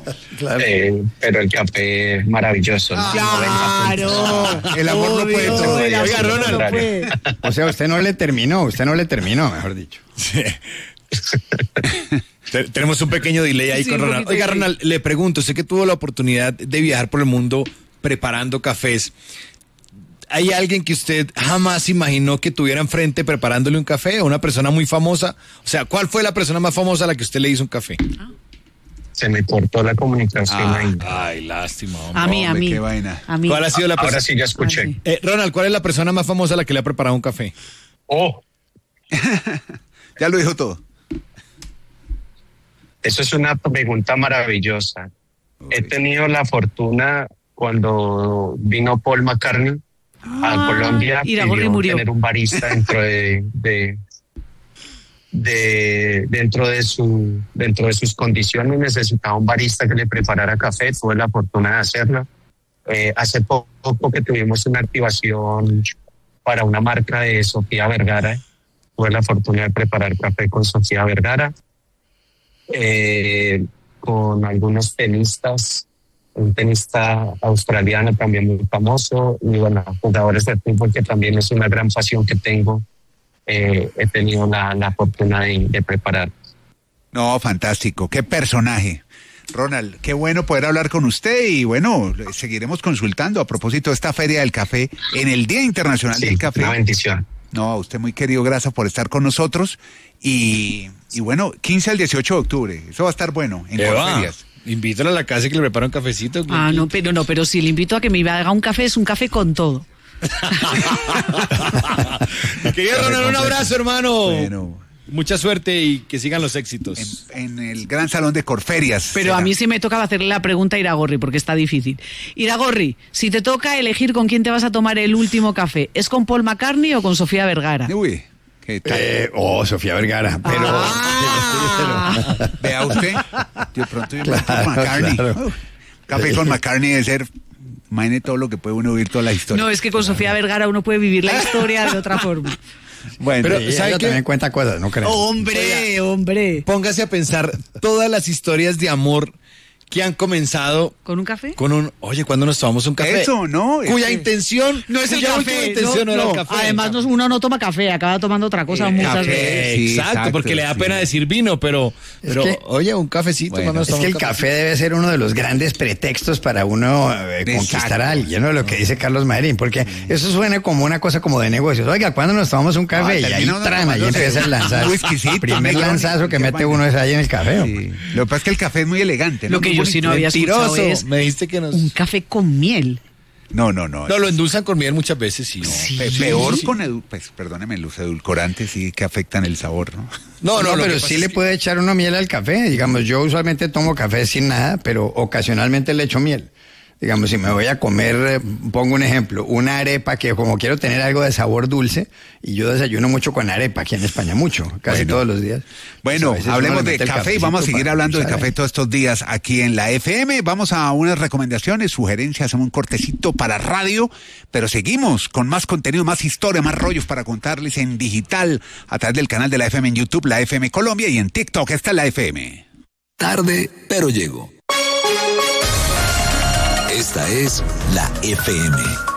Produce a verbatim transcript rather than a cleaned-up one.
Claro. Eh, pero el café es maravilloso. ¿no? Claro. El amor no puede todo. El amor Oiga, Ronald. no puede. O sea, usted no le terminó, usted no le terminó, mejor dicho. Sí. Te- Tenemos un pequeño delay ahí Sí, con un Ronald. poquito Oiga, delay. Ronald, le pregunto, sé que tuvo la oportunidad de viajar por el mundo preparando cafés. ¿Hay alguien que usted jamás imaginó que tuviera enfrente preparándole un café? ¿O una persona muy famosa? O sea, ¿cuál fue la persona más famosa a la que usted le hizo un café? Se me cortó la comunicación Ah, ahí. ay, lástima, hombre. A mí, a Hombre, mí. qué vaina. A mí. ¿Cuál ha sido la Ahora persona? sí ya escuché. Ah, sí. Eh, Ronald, ¿cuál es la persona más famosa a la que le ha preparado un café? Oh, Ya lo dijo todo. eso es una pregunta maravillosa. He tenido la fortuna cuando vino Paul McCartney a Ah, Colombia, Iragorri pidió murió. tener un barista dentro de, de, de dentro de su dentro de sus condiciones. Necesitaba un barista que le preparara café. Tuve la fortuna de hacerlo. Eh, hace poco que tuvimos una activación para una marca de Sofía Vergara. Tuve la fortuna de preparar café con Sofía Vergara, eh, con algunos tenistas, un tenista australiano también muy famoso, y bueno, jugadores de fútbol, que también es una gran pasión que tengo. Eh, he tenido la, la fortuna de, de preparar. No, fantástico, qué personaje. Ronald, qué bueno poder hablar con usted y bueno, seguiremos consultando a propósito de esta Feria del Café en el Día Internacional Sí, del Café. una bendición. No, a usted muy querido, gracias por estar con nosotros y, y bueno, quince al dieciocho de octubre, eso va a estar bueno en ¿Qué va? Corferias. Invítalo a la casa y que le prepare un cafecito. Ah, no, pero no, pero si le invito a que me haga un café, es un café con todo. Querido Ronald, un abrazo, hermano. Bueno, Mucha suerte y que sigan los éxitos. en, en el gran salón de Corferias. Pero a mí sí me toca hacerle la pregunta a Iragorri, porque está difícil. Iragorri, si te toca elegir con quién te vas a tomar el último café, ¿es con Paul McCartney o con Sofía Vergara? Uy, qué tal. Eh, oh, Sofía Vergara, pero... Ah. Vea usted, de pronto yo Claro, con McCartney. claro. Uf, café con McCartney debe ser, imagine todo lo que puede uno oír toda la historia. No, es que con Sofía Vergara uno puede vivir la historia de otra forma. Bueno, Pero, Sí, ¿sabe ella qué? también cuenta cosas, no creo. Hombre, hombre. Póngase a pensar todas las historias de amor que han comenzado ¿Con un café? con un, oye, ¿cuándo nos tomamos un café? Eso, ¿no? Cuya Ese- intención No es el cuya última café. intención no, no, era no. el café. Además, no- uno no toma café, acaba tomando otra cosa Eh, muchas café. veces. Sí, exacto, exacto, porque le da sí. pena decir vino, pero, pero que- oye, un cafecito. Bueno, ¿cuándo nos Es que el tomamos un café debe ser uno de los grandes pretextos para uno eh, Exacto. conquistar a alguien, ¿no? Lo que dice Carlos Marín, porque eso suena como una cosa como de negocios. Oiga, ¿cuándo nos tomamos un café? Ah, y ahí termina uno trama, y tomándose empieza el lanzar. un whiskycito, Primer Negroni, lanzazo que qué mete vaina. uno es ahí en el café. hombre. Sí. Lo que pasa es que el café es muy elegante, ¿no? Lo que Muy yo sí bonito. no había escuchado Mentiroso. es Me dijiste que nos... un café con miel. No, no, no. No, lo endulzan con miel muchas veces, sí. Sí. Pe- Peor con edu- pues perdóneme, los edulcorantes sí que afectan el sabor, ¿no? No, no, lo pero que sí pasa le es que- puede echar uno miel al café. Digamos, yo usualmente tomo café sin nada, pero ocasionalmente le echo miel. Digamos, si me voy a comer, eh, pongo un ejemplo, una arepa que como quiero tener algo de sabor dulce, y yo desayuno mucho con arepa aquí en España, mucho, casi Bueno. todos los días. Bueno, Pues a veces uno hablemos le de mete el café y cafecito vamos a seguir para hablando de saber. café todos estos días aquí en la F M. Vamos a unas recomendaciones, sugerencias, hacemos un cortecito para radio, pero seguimos con más contenido, más historia, más rollos para contarles en digital a través del canal de la F M en YouTube, la F M Colombia, y en TikTok está la F M. Tarde, pero llego. Esta es la F M.